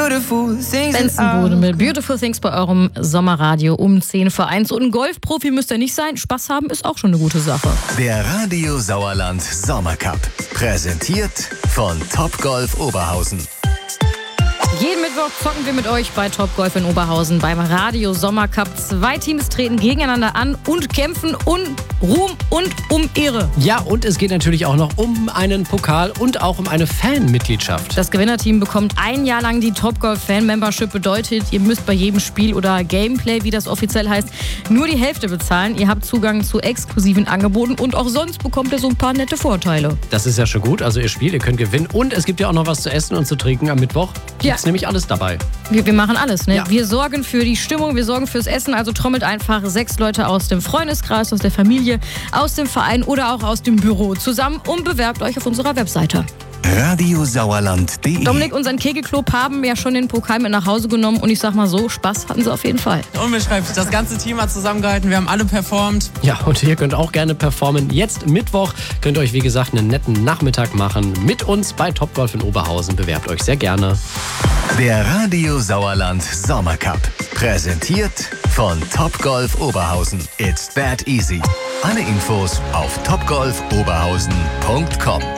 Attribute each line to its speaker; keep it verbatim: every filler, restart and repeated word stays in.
Speaker 1: beautiful things.
Speaker 2: Benson Boone mit Beautiful Things bei eurem Sommerradio um zehn vor eins. Und ein Golfprofi müsst ihr nicht sein. Spaß haben ist auch schon eine gute Sache.
Speaker 3: Der Radio Sauerland Sommercup. Präsentiert von Topgolf Oberhausen.
Speaker 2: Jeden Mittwoch zocken wir mit euch bei Topgolf in Oberhausen beim Radio Sommercup. Zwei Teams treten gegeneinander an und kämpfen um Ruhm und um Ehre.
Speaker 4: Ja, und es geht natürlich auch noch um einen Pokal und auch um eine Fanmitgliedschaft.
Speaker 2: Das Gewinnerteam bekommt ein Jahr lang die Topgolf Fan Membership. Bedeutet, ihr müsst bei jedem Spiel oder Gameplay, wie das offiziell heißt, nur die Hälfte bezahlen. Ihr habt Zugang zu exklusiven Angeboten und auch sonst bekommt ihr so ein paar nette Vorteile.
Speaker 4: Das ist ja schon gut. Also ihr spielt, ihr könnt gewinnen und es gibt ja auch noch was zu essen und zu trinken am Mittwoch.
Speaker 2: Ja.
Speaker 4: Ist nämlich alles dabei.
Speaker 2: Wir, wir machen alles, ne?
Speaker 4: Ja.
Speaker 2: Wir sorgen für die Stimmung, wir sorgen fürs Essen. Also trommelt einfach sechs Leute aus dem Freundeskreis, aus der Familie, aus dem Verein oder auch aus dem Büro zusammen und bewerbt euch auf unserer Webseite.
Speaker 3: radiosauerland punkt de.
Speaker 2: Dominik und sein Kegelclub haben ja schon den Pokal mit nach Hause genommen und ich sag mal so, Spaß hatten sie auf jeden Fall.
Speaker 1: Unbeschreiblich. Das ganze Team hat zusammengehalten. Wir haben alle performt.
Speaker 4: Ja, und ihr könnt auch gerne performen. Jetzt Mittwoch könnt ihr euch, wie gesagt, einen netten Nachmittag machen mit uns bei Topgolf in Oberhausen. Bewerbt euch sehr gerne.
Speaker 3: Der Radio Sauerland Sommercup. Präsentiert von Topgolf Oberhausen. It's that easy. Alle Infos auf topgolf oberhausen punkt com.